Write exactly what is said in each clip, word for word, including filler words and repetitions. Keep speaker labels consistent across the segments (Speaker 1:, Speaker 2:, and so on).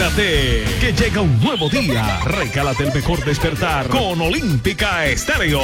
Speaker 1: Prepárate, que llega un nuevo día. Recálate el mejor despertar con Olímpica Estéreo.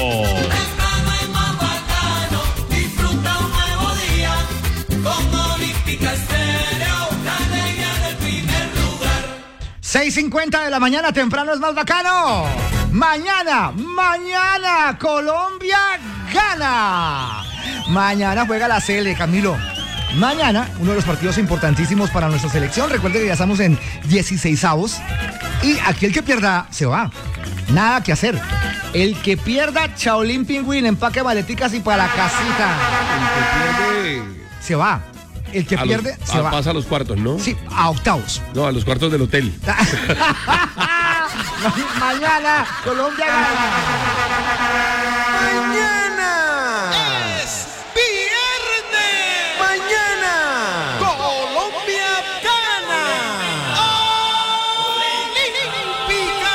Speaker 2: Disfruta un nuevo día con Olímpica Estéreo, la alegría del primer lugar.
Speaker 3: seis cincuenta de la mañana, temprano es más bacano. Mañana, mañana, Colombia gana. Mañana juega la Sele, Camilo. Mañana, uno de los partidos importantísimos para nuestra selección. Recuerde que ya estamos en dieciseisavos. Y aquí el que pierda, se va. Nada que hacer. El que pierda, Chaolín Pingüín, empaque maleticas y para la casita.
Speaker 4: El que pierde...
Speaker 3: Se va. El que
Speaker 4: a
Speaker 3: pierde,
Speaker 4: los,
Speaker 3: se
Speaker 4: a,
Speaker 3: va.
Speaker 4: Pasa a los cuartos, ¿no?
Speaker 3: Sí, a octavos.
Speaker 4: No, a los cuartos del hotel.
Speaker 3: Mañana, Colombia gana.
Speaker 2: Mañana es viernes. Mañana Colombia gana. Olímpica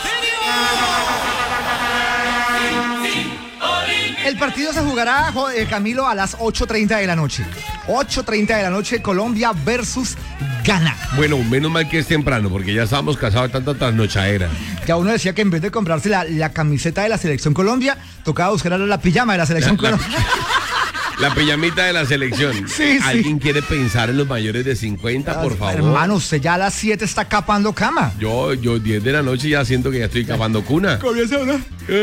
Speaker 2: Estéreo.
Speaker 3: El partido se jugará, eh, Camilo, a las ocho treinta de la noche. ocho treinta de la noche, Colombia versus Ghana.
Speaker 4: Bueno, menos mal que es temprano, porque ya estábamos cansados de tanta trasnochadera.
Speaker 3: Ya uno decía que en vez de comprarse la, la camiseta de la Selección Colombia, tocaba buscar la, la pijama de la Selección
Speaker 4: La- la-
Speaker 3: Colombia.
Speaker 4: La pijamita de la selección.
Speaker 3: Sí, sí.
Speaker 4: ¿Alguien quiere pensar en los mayores de cincuenta, por favor?
Speaker 3: Hermano, usted ya a las siete está capando cama.
Speaker 4: Yo, yo diez de la noche ya siento que ya estoy capando cuna.
Speaker 3: Comienza una.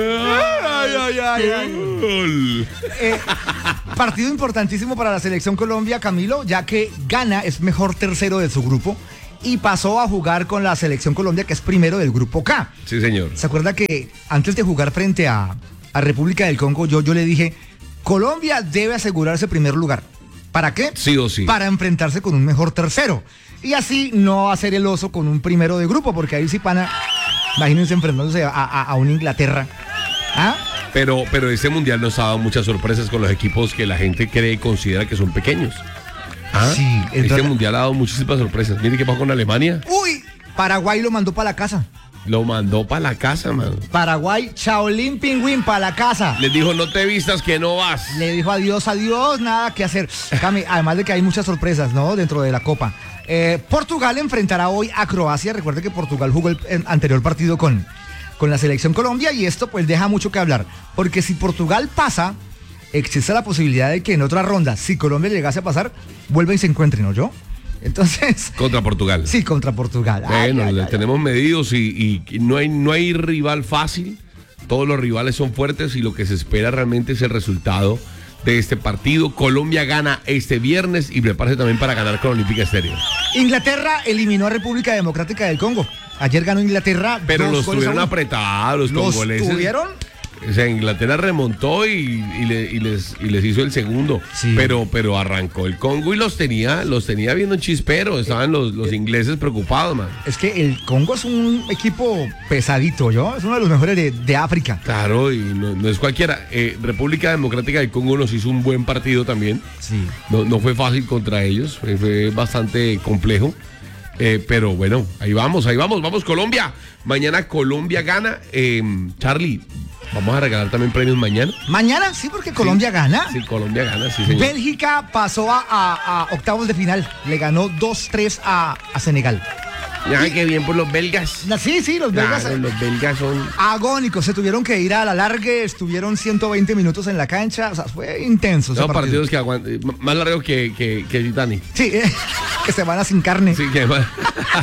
Speaker 3: Ay, ay, ay, ay.
Speaker 4: Gol.
Speaker 3: Eh, partido importantísimo para la Selección Colombia, Camilo, ya que Ghana es mejor tercero de su grupo y pasó a jugar con la Selección Colombia, que es primero del grupo K.
Speaker 4: Sí, señor.
Speaker 3: ¿Se acuerda que antes de jugar frente a, a República del Congo, yo, yo le dije, Colombia debe asegurarse primer lugar? ¿Para qué?
Speaker 4: Sí o sí.
Speaker 3: Para enfrentarse con un mejor tercero. Y así no hacer el oso con un primero de grupo, porque ahí sí, pana, imagínense enfrentándose a, a, a una Inglaterra. ¿Ah?
Speaker 4: Pero, pero este mundial nos ha dado muchas sorpresas con los equipos que la gente cree y considera que son pequeños. ¿Ah?
Speaker 3: Sí,
Speaker 4: Este
Speaker 3: entonces-
Speaker 4: mundial ha dado muchísimas sorpresas. Mire qué pasó con Alemania.
Speaker 3: Uy, Paraguay lo mandó para la casa.
Speaker 4: Lo mandó para la casa, man.
Speaker 3: Paraguay, Chaolín Pingüín para la casa.
Speaker 4: Les dijo, no te vistas que no vas.
Speaker 3: Le dijo adiós, adiós, nada que hacer. Cami, además de que hay muchas sorpresas, ¿no? Dentro de la Copa. Eh, Portugal enfrentará hoy a Croacia. Recuerde que Portugal jugó el, el anterior partido con, con la Selección Colombia y esto pues deja mucho que hablar. Porque si Portugal pasa, existe la posibilidad de que en otra ronda, si Colombia llegase a pasar, vuelvan y se encuentren, ¿no yo? Entonces...
Speaker 4: Contra Portugal.
Speaker 3: Sí, contra Portugal. Ay,
Speaker 4: Bueno,
Speaker 3: ay,
Speaker 4: le
Speaker 3: ay,
Speaker 4: tenemos medidos y, y no hay, no hay rival fácil. Todos los rivales son fuertes y lo que se espera realmente es el resultado de este partido. Colombia gana este viernes y prepárese también para ganar con Olímpica Estéreo.
Speaker 3: Inglaterra eliminó a República Democrática del Congo. Ayer ganó Inglaterra.
Speaker 4: Pero
Speaker 3: dos
Speaker 4: los
Speaker 3: goles a
Speaker 4: tuvieron
Speaker 3: uno.
Speaker 4: apretados, los
Speaker 3: ¿Los
Speaker 4: congoleses.
Speaker 3: tuvieron?
Speaker 4: O sea, Inglaterra remontó y, y le- y les, y les hizo el segundo.
Speaker 3: Sí.
Speaker 4: Pero, pero arrancó el Congo y los tenía, los tenía viendo en chispero. Estaban los, los ingleses preocupados, man.
Speaker 3: Es que el Congo es un equipo pesadito, ¿yo? Es uno de los mejores de, de África.
Speaker 4: Claro, y no, no es cualquiera. Eh, República Democrática del Congo nos hizo un buen partido también.
Speaker 3: Sí.
Speaker 4: No, no fue fácil contra ellos, fue, fue bastante complejo. Eh, pero bueno, ahí vamos, ahí vamos, vamos Colombia. Mañana Colombia gana. Eh, Charlie, vamos a regalar también premios mañana.
Speaker 3: Mañana sí, porque Colombia gana.
Speaker 4: Sí, Colombia gana, sí, señor.
Speaker 3: Bélgica pasó a, a- a octavos de final. Le ganó dos tres a, a Senegal.
Speaker 4: Ya, qué bien por los belgas.
Speaker 3: Na- Sí, sí, los belgas
Speaker 4: Claro, los belgas son...
Speaker 3: agónicos. Se tuvieron que ir a la largue, estuvieron ciento veinte minutos en la cancha. O sea, fue intenso ese
Speaker 4: Son
Speaker 3: partido.
Speaker 4: partidos que aguantan, más largos que, que, que Titanic.
Speaker 3: Sí, que se van a sin carne.
Speaker 4: Sí, que más.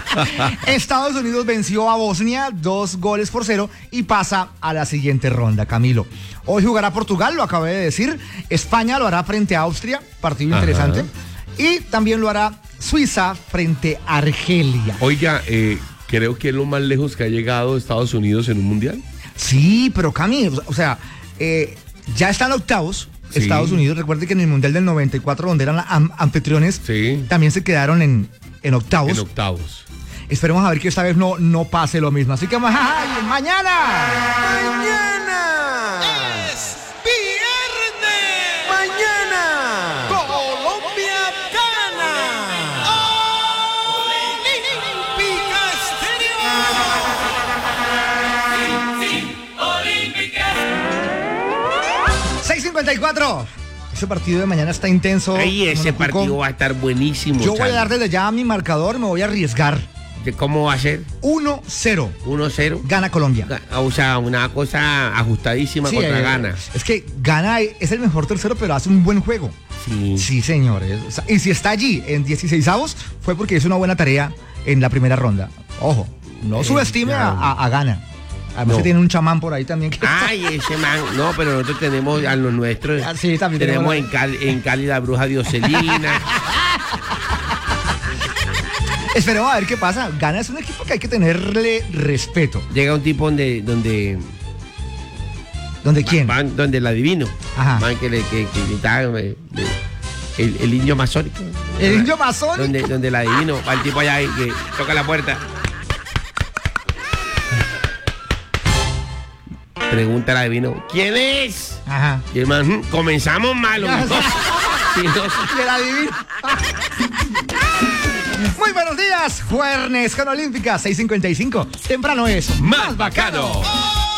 Speaker 3: Estados Unidos venció a Bosnia dos goles por cero y pasa a la siguiente ronda, Camilo. Hoy jugará Portugal, lo acabé de decir. España lo hará frente a Austria, partido
Speaker 4: Ajá.
Speaker 3: interesante. Y también lo hará Suiza frente a Argelia.
Speaker 4: Oiga, eh, creo que es lo más lejos que ha llegado Estados Unidos en un mundial.
Speaker 3: Sí, pero Cami, o sea, eh, ya están octavos.
Speaker 4: Sí.
Speaker 3: Estados Unidos, recuerde que en el Mundial del noventa y cuatro, donde eran la- am- anfitriones,
Speaker 4: Sí.
Speaker 3: también se quedaron en, en octavos.
Speaker 4: En octavos.
Speaker 3: Esperemos a ver que esta vez no, no pase lo mismo. Así que ¡ay, mañana!
Speaker 2: Mañana es viernes. Mañana Colombia gana. Olímpica Estéreo. Olímpica.
Speaker 3: seis cincuenta y cuatro. Ese partido de mañana está intenso.
Speaker 4: Ay, ese
Speaker 3: Monacuco.
Speaker 4: partido va a estar buenísimo.
Speaker 3: Yo voy a
Speaker 4: Charlie.
Speaker 3: dar desde ya mi marcador, me voy a arriesgar.
Speaker 5: ¿Cómo va a ser?
Speaker 3: uno cero.
Speaker 5: uno cero.
Speaker 3: Gana Colombia.
Speaker 5: O sea, una cosa ajustadísima
Speaker 3: Sí,
Speaker 5: contra
Speaker 3: eh,
Speaker 5: Ghana.
Speaker 3: Es que Ghana es el mejor tercero, pero hace un buen juego.
Speaker 5: Sí.
Speaker 3: Sí, señores. O sea, y si está allí en dieciseisavos, fue porque hizo una buena tarea en la primera ronda. Ojo, no
Speaker 5: Eh,
Speaker 3: subestime a,
Speaker 5: claro.
Speaker 3: a- a Ghana. Además
Speaker 5: No.
Speaker 3: que tiene un chamán por ahí también. Que
Speaker 5: Ay, ese man. No, pero nosotros tenemos a los nuestros.
Speaker 3: Ah, sí, también
Speaker 5: tenemos
Speaker 3: tenemos
Speaker 5: en Cali, en Cali la bruja Dioselina.
Speaker 3: Esperemos a ver qué pasa. Ghana es un equipo que hay que tenerle respeto.
Speaker 5: Llega un tipo donde. donde
Speaker 3: ¿Donde quién?
Speaker 5: van, donde el adivino.
Speaker 3: Ajá.
Speaker 5: Van que le que, que está, eh, el, el indio masónico.
Speaker 3: El indio masónico.
Speaker 5: Donde, donde el adivino va el tipo allá y que toca la puerta. Pregunta al adivino, ¿quién es?
Speaker 3: Ajá.
Speaker 5: Y el man, "Mm, comenzamos mal.
Speaker 3: Ya,
Speaker 5: hombre". Sí, no,
Speaker 3: Y el adivino. Muy buenos días, Juernes con Olímpica seis cincuenta y cinco. Temprano es
Speaker 1: Más bacano.